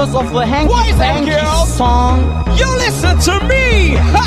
because of a hanky Boys and panky girls, song. you listen to me.